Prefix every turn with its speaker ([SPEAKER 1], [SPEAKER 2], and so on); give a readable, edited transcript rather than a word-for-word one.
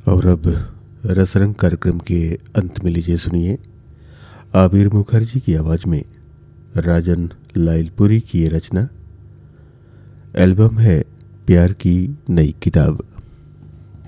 [SPEAKER 1] और अब रसरंग कार्यक्रम के अंत में लीजिए सुनिए आबिर मुखर्जी की आवाज़ में राजन लाइलपुरी की ये रचना। एल्बम है प्यार की नई किताब।